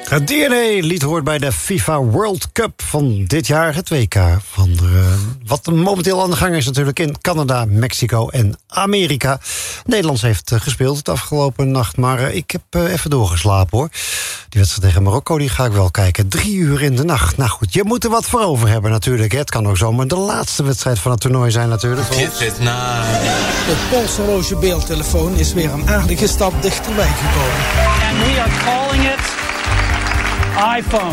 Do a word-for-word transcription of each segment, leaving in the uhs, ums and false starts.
Het D N A-lied hoort bij de FIFA World Cup van dit jaar, het W K. Van uh, wat momenteel aan de gang is natuurlijk in Canada, Mexico en Amerika. Nederland heeft uh, gespeeld het afgelopen nacht, maar uh, ik heb uh, even doorgeslapen hoor. Die wedstrijd tegen Marokko, die ga ik wel kijken. Drie uur in de nacht. Nou goed, je moet er wat voor over hebben natuurlijk. Hè. Het kan ook zomaar de laatste wedstrijd van het toernooi zijn natuurlijk. De polshorloge beeldtelefoon is weer een aardige stap dichterbij gekomen. And we are calling it iPhone.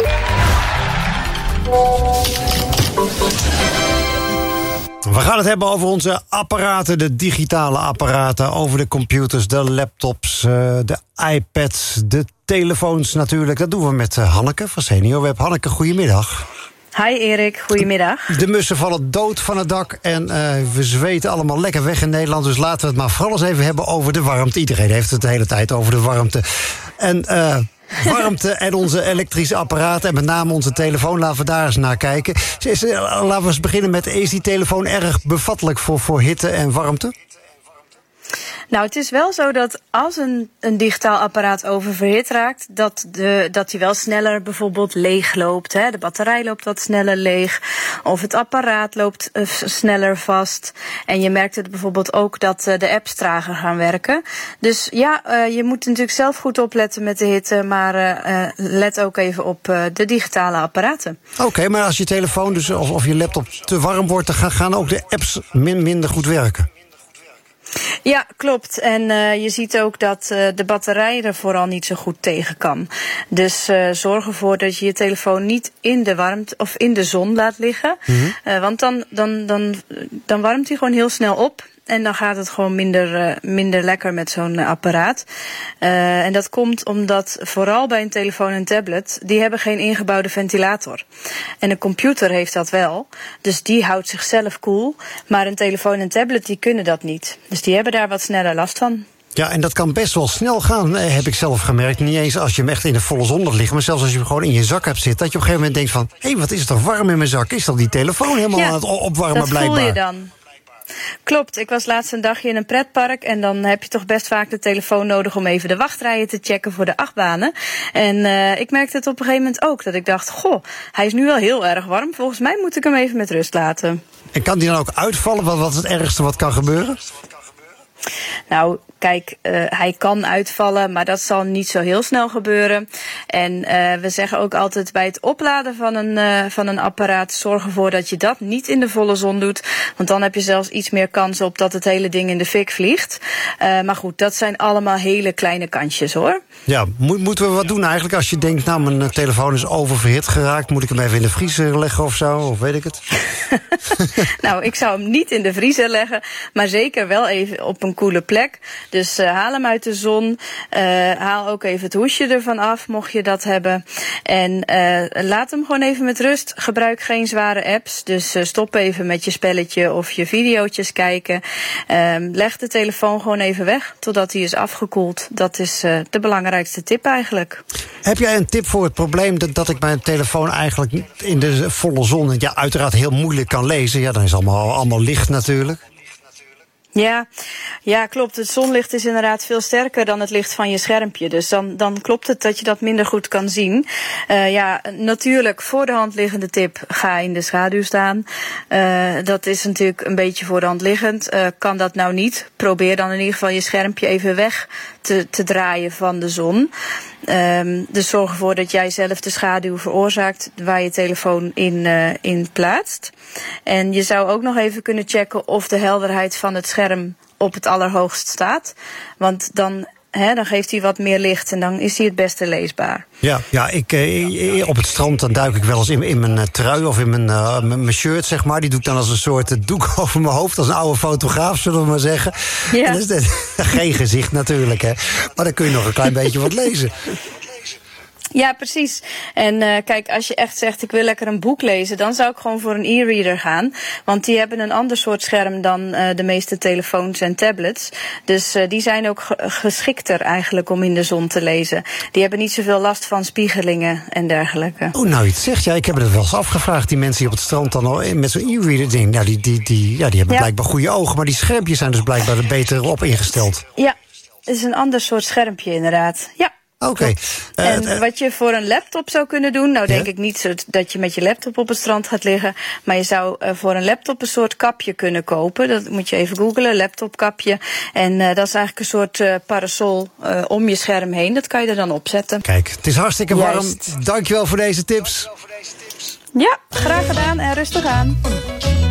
We gaan het hebben over onze apparaten, de digitale apparaten, over de computers, de laptops, de iPads, de telefoons natuurlijk. Dat doen we met Hanneke van SeniorWeb. Hanneke, goedemiddag. Hi Erik, goedemiddag. De mussen vallen dood van het dak en uh, we zweten allemaal lekker weg in Nederland. Dus laten we het maar vooral eens even hebben over de warmte. Iedereen heeft het de hele tijd over de warmte. En uh, warmte en onze elektrische apparaten en met name onze telefoon. Laten we daar eens naar kijken. Is, uh, laten we eens beginnen met, is die telefoon erg bevattelijk voor, voor hitte en warmte? Nou, het is wel zo dat als een, een digitaal apparaat oververhit raakt, dat, de, dat die wel sneller bijvoorbeeld leeg loopt. Hè. De batterij loopt wat sneller leeg. Of het apparaat loopt uh, sneller vast. En je merkt het bijvoorbeeld ook dat uh, de apps trager gaan werken. Dus ja, uh, je moet natuurlijk zelf goed opletten met de hitte, maar uh, uh, let ook even op uh, de digitale apparaten. Oké, okay, maar als je telefoon dus, of, of je laptop te warm wordt, dan gaan, gaan ook de apps min, minder goed werken. Ja, klopt. En uh, je ziet ook dat uh, de batterij er vooral niet zo goed tegen kan. Dus uh, zorg ervoor dat je je telefoon niet in de warmte of in de zon laat liggen. Mm-hmm. Uh, want dan, dan, dan, dan warmt hij gewoon heel snel op. En dan gaat het gewoon minder, uh, minder lekker met zo'n uh, apparaat. Uh, en dat komt omdat vooral bij een telefoon en tablet, die hebben geen ingebouwde ventilator. En een computer heeft dat wel. Dus die houdt zichzelf koel. Maar een telefoon en tablet, die kunnen dat niet. Dus die hebben daar wat sneller last van. Ja, en dat kan best wel snel gaan, heb ik zelf gemerkt. Niet eens als je hem echt in de volle zon laat liggen, maar zelfs als je hem gewoon in je zak hebt zitten, dat je op een gegeven moment denkt van, hé, hey, wat is het toch warm in mijn zak? Is dat die telefoon helemaal ja, aan het opwarmen dat blijkbaar? Dat voel je dan. Klopt, ik was laatst een dagje in een pretpark en dan heb je toch best vaak de telefoon nodig om even de wachtrijen te checken voor de achtbanen. En uh, ik merkte het op een gegeven moment ook, dat ik dacht, goh, hij is nu wel heel erg warm, volgens mij moet ik hem even met rust laten. En kan die dan ook uitvallen? Wat, wat is het ergste wat kan gebeuren? Nou, kijk, uh, hij kan uitvallen, maar dat zal niet zo heel snel gebeuren. En uh, we zeggen ook altijd bij het opladen van een, uh, van een apparaat, zorg ervoor dat je dat niet in de volle zon doet. Want dan heb je zelfs iets meer kans op dat het hele ding in de fik vliegt. Uh, maar goed, dat zijn allemaal hele kleine kansjes hoor. Ja, mo- moeten we wat doen eigenlijk als je denkt, nou, mijn telefoon is oververhit geraakt. Moet ik hem even in de vriezer leggen of zo, of weet ik het? Nou, ik zou hem niet in de vriezer leggen, maar zeker wel even op een koele plek. Dus uh, haal hem uit de zon. Uh, haal ook even het hoesje ervan af, mocht je dat hebben. En uh, laat hem gewoon even met rust. Gebruik geen zware apps. Dus uh, stop even met je spelletje of je videootjes kijken. Uh, leg de telefoon gewoon even weg, totdat hij is afgekoeld. Dat is uh, de belangrijkste tip eigenlijk. Heb jij een tip voor het probleem dat, dat ik mijn telefoon eigenlijk in de volle zon, ja, uiteraard heel moeilijk kan lezen? Ja, dan is het allemaal, allemaal licht natuurlijk. Ja, ja, klopt. Het zonlicht is inderdaad veel sterker dan het licht van je schermpje. Dus dan, dan klopt het dat je dat minder goed kan zien. Uh, ja, natuurlijk, voor de hand liggende tip, ga in de schaduw staan. Uh, dat is natuurlijk een beetje voor de hand liggend. Uh, kan dat nou niet? Probeer dan in ieder geval je schermpje even weg te, te draaien van de zon. Um, dus zorg ervoor dat jij zelf de schaduw veroorzaakt waar je telefoon in, uh, in plaatst. En je zou ook nog even kunnen checken of de helderheid van het scherm op het allerhoogst staat. Want dan, hè, dan geeft hij wat meer licht en dan is hij het beste leesbaar. Ja, ja ik, eh, op het strand dan duik ik wel eens in, in mijn uh, trui of in mijn, uh, mijn shirt, zeg maar. Die doe ik dan als een soort uh, doek over mijn hoofd, als een oude fotograaf, zullen we maar zeggen. Ja. En dat is de, geen gezicht natuurlijk, hè. Maar dan kun je nog een klein beetje wat lezen. Ja, precies. En uh, kijk, als je echt zegt, ik wil lekker een boek lezen, dan zou ik gewoon voor een e-reader gaan. Want die hebben een ander soort scherm dan uh, de meeste telefoons en tablets. Dus uh, die zijn ook ge- geschikter eigenlijk om in de zon te lezen. Die hebben niet zoveel last van spiegelingen en dergelijke. Oh, nou, iets zegt, ja, ik heb het wel eens afgevraagd. Die mensen die op het strand dan al met zo'n e-reader dingen, nou, die, die, die, ja, die hebben ja. blijkbaar goede ogen, maar die schermpjes zijn dus blijkbaar er beter op ingesteld. Ja, het is een ander soort schermpje inderdaad. Ja. Oké. Okay. Uh, en uh, wat je voor een laptop zou kunnen doen, nou denk ja? ik niet zo dat je met je laptop op het strand gaat liggen, maar je zou uh, voor een laptop een soort kapje kunnen kopen. Dat moet je even googlen, laptopkapje. En uh, dat is eigenlijk een soort uh, parasol uh, om je scherm heen. Dat kan je er dan opzetten. Kijk, het is hartstikke warm. Juist. Dankjewel voor deze tips. Ja, graag gedaan en rustig aan.